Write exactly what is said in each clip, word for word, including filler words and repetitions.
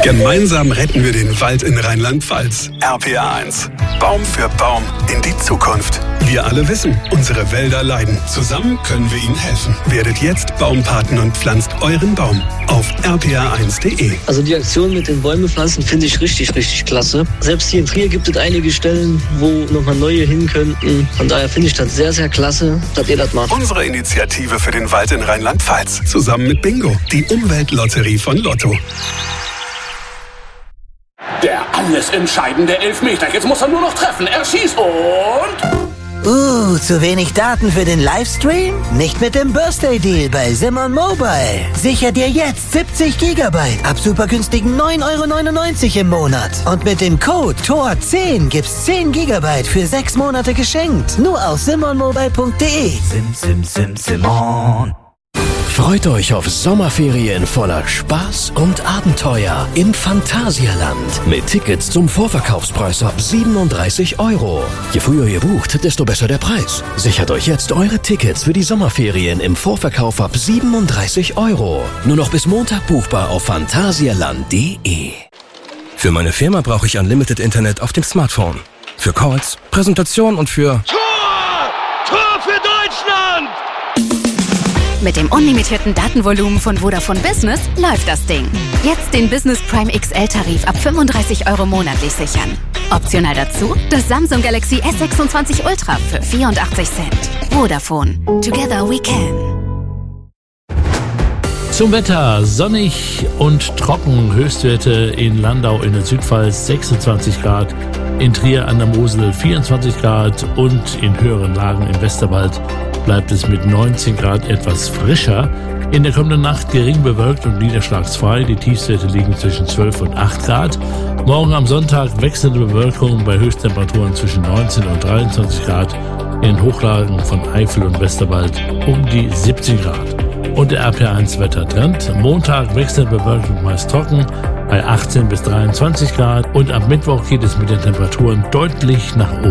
Gemeinsam retten wir den Wald in Rheinland-Pfalz. R P R eins. Baum für Baum in die Zukunft. Wir alle wissen, unsere Wälder leiden. Zusammen können wir ihnen helfen. Werdet jetzt Baumpaten und pflanzt euren Baum auf r p r eins punkt d e. Also die Aktion mit den Bäume pflanzen finde ich richtig, richtig klasse. Selbst hier in Trier gibt es einige Stellen, wo nochmal neue hin könnten. Von daher finde ich das sehr, sehr klasse, dass ihr das macht. Unsere Initiative für den Wald in Rheinland-Pfalz. Zusammen mit Bingo, die Umweltlotterie von Lotto. Der alles entscheidende Elfmeter. Jetzt muss er nur noch treffen. Er schießt und... Uh, zu wenig Daten für den Livestream? Nicht mit dem Birthday Deal bei Simon Mobile. Sicher dir jetzt siebzig Gigabyte ab super günstigen neun Euro neunundneunzig im Monat. Und mit dem Code T O R zehn gibt's zehn Gigabyte für sechs Monate geschenkt. Nur auf simon mobile punkt d e. Sim, sim, sim, Simon. Freut euch auf Sommerferien voller Spaß und Abenteuer im Phantasialand mit Tickets zum Vorverkaufspreis ab siebenunddreißig Euro. Je früher ihr bucht, desto besser der Preis. Sichert euch jetzt eure Tickets für die Sommerferien im Vorverkauf ab siebenunddreißig Euro. Nur noch bis Montag buchbar auf phantasialand punkt d e. Für meine Firma brauche ich Unlimited Internet auf dem Smartphone. Für Calls, Präsentation und für... Tor! Tor für Deutschland! Mit dem unlimitierten Datenvolumen von Vodafone Business läuft das Ding. Jetzt den Business Prime X L-Tarif ab fünfunddreißig Euro monatlich sichern. Optional dazu das Samsung Galaxy S sechsundzwanzig Ultra für vierundachtzig Cent. Vodafone. Together we can. Zum Wetter. Sonnig und trocken. Höchstwerte in Landau in der Südpfalz sechsundzwanzig Grad. In Trier an der Mosel vierundzwanzig Grad und in höheren Lagen im Westerwald bleibt es mit neunzehn Grad etwas frischer. In der kommenden Nacht gering bewölkt und niederschlagsfrei. Die Tiefstwerte liegen zwischen zwölf und acht Grad. Morgen am Sonntag wechselnde Bewölkung bei Höchsttemperaturen zwischen neunzehn und dreiundzwanzig Grad. In den Hochlagen von Eifel und Westerwald um die siebzehn Grad. Und der R P R eins Wettertrend. Montag wechselnde Bewölkung meist trocken bei achtzehn bis dreiundzwanzig Grad. Und am Mittwoch geht es mit den Temperaturen deutlich nach oben.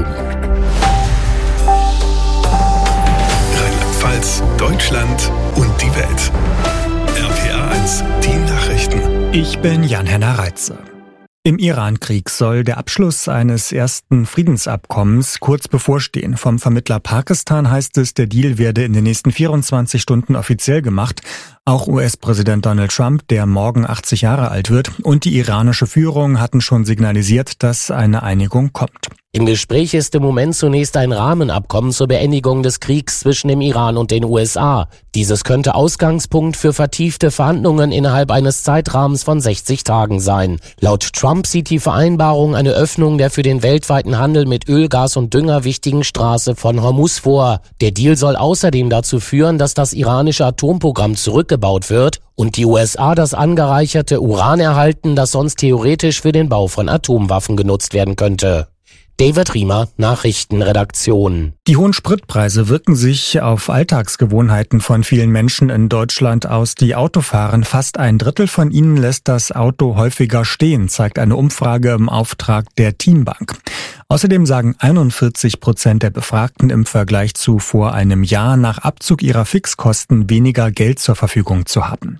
Deutschland und die Welt. R P R eins, die Nachrichten. Ich bin Jan-Henner Reitze. Im Iran-Krieg soll der Abschluss eines ersten Friedensabkommens kurz bevorstehen. Vom Vermittler Pakistan heißt es, der Deal werde in den nächsten vierundzwanzig Stunden offiziell gemacht. Auch U S-Präsident Donald Trump, der morgen achtzig Jahre alt wird, und die iranische Führung hatten schon signalisiert, dass eine Einigung kommt. Im Gespräch ist im Moment zunächst ein Rahmenabkommen zur Beendigung des Kriegs zwischen dem Iran und den U S A. Dieses könnte Ausgangspunkt für vertiefte Verhandlungen innerhalb eines Zeitrahmens von sechzig Tagen sein. Laut Trump sieht die Vereinbarung eine Öffnung der für den weltweiten Handel mit Öl, Gas und Dünger wichtigen Straße von Hormuz vor. Der Deal soll außerdem dazu führen, dass das iranische Atomprogramm zurückgebaut wird und die U S A das angereicherte Uran erhalten, das sonst theoretisch für den Bau von Atomwaffen genutzt werden könnte. David Riemer, Nachrichtenredaktion. Die hohen Spritpreise wirken sich auf Alltagsgewohnheiten von vielen Menschen in Deutschland aus, die Auto fahren. Fast ein Drittel von ihnen lässt das Auto häufiger stehen, zeigt eine Umfrage im Auftrag der Teambank. Außerdem sagen einundvierzig Prozent der Befragten im Vergleich zu vor einem Jahr nach Abzug ihrer Fixkosten weniger Geld zur Verfügung zu haben.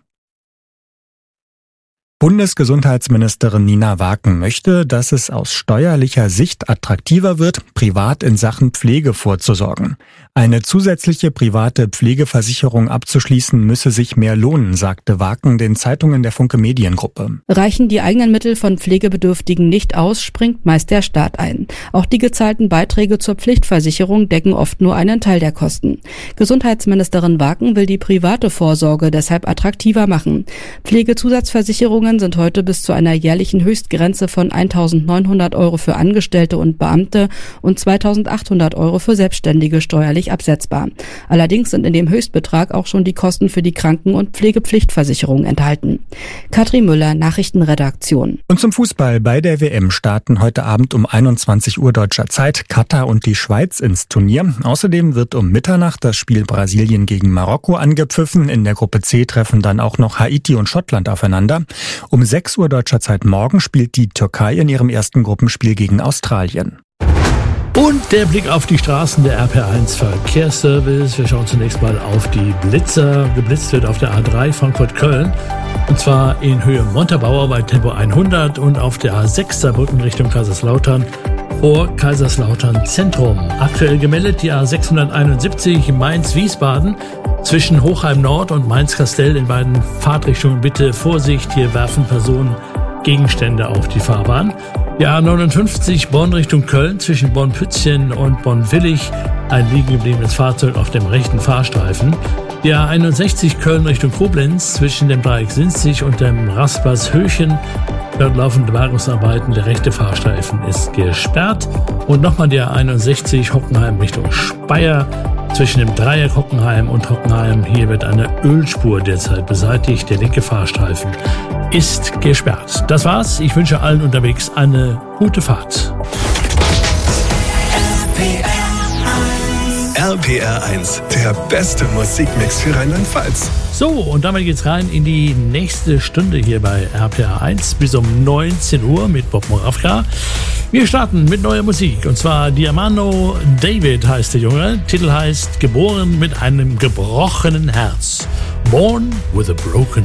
Bundesgesundheitsministerin Nina Waken möchte, dass es aus steuerlicher Sicht attraktiver wird, privat in Sachen Pflege vorzusorgen. Eine zusätzliche private Pflegeversicherung abzuschließen, müsse sich mehr lohnen, sagte Waken den Zeitungen der Funke Mediengruppe. Reichen die eigenen Mittel von Pflegebedürftigen nicht aus, springt meist der Staat ein. Auch die gezahlten Beiträge zur Pflichtversicherung decken oft nur einen Teil der Kosten. Gesundheitsministerin Waken will die private Vorsorge deshalb attraktiver machen. Pflegezusatzversicherungen sind heute bis zu einer jährlichen Höchstgrenze von eintausendneunhundert Euro für Angestellte und Beamte und zweitausendachthundert Euro für Selbstständige steuerlich absetzbar. Allerdings sind in dem Höchstbetrag auch schon die Kosten für die Kranken- und Pflegepflichtversicherung enthalten. Katrin Müller, Nachrichtenredaktion. Und zum Fußball. Bei der W M starten heute Abend um einundzwanzig Uhr deutscher Zeit Katar und die Schweiz ins Turnier. Außerdem wird um Mitternacht das Spiel Brasilien gegen Marokko angepfiffen. In der Gruppe C treffen dann auch noch Haiti und Schottland aufeinander. Um sechs Uhr deutscher Zeit morgen spielt die Türkei in ihrem ersten Gruppenspiel gegen Australien. Und der Blick auf die Straßen der R P R eins Verkehrsservice. Wir schauen zunächst mal auf die Blitzer. Geblitzt wird auf der A drei Frankfurt-Köln. Und zwar in Höhe Montabaur bei Tempo hundert und auf der A sechs Saarbrücken Richtung Kaiserslautern vor Kaiserslautern Zentrum. Aktuell gemeldet die A sechshunderteinundsiebzig Mainz-Wiesbaden zwischen Hochheim Nord und Mainz-Kastell in beiden Fahrtrichtungen. Bitte Vorsicht, hier werfen Personen Gegenstände auf die Fahrbahn. Die A neunundfünfzig Bonn Richtung Köln zwischen Bonn-Pützchen und Bonn-Willig. Ein liegen gebliebenes Fahrzeug auf dem rechten Fahrstreifen. Die A einundsechzig Köln Richtung Koblenz zwischen dem Dreieck Sinzig und dem Rastplatz Höchen. Dort laufende Bergungsarbeiten, der rechte Fahrstreifen ist gesperrt. Und nochmal die A einundsechzig Hockenheim Richtung Speyer zwischen dem Dreieck Hockenheim und Hockenheim. Hier wird eine Ölspur derzeit beseitigt. Der linke Fahrstreifen ist gesperrt. Das war's. Ich wünsche allen unterwegs eine gute Fahrt. R P R eins, der beste Musikmix für Rheinland-Pfalz. So, und damit geht's rein in die nächste Stunde hier bei R P R eins bis um neunzehn Uhr mit Bob Moravka. Wir starten mit neuer Musik, und zwar Diamano David heißt der Junge. Titel heißt Geboren mit einem gebrochenen Herz. Born with a Broken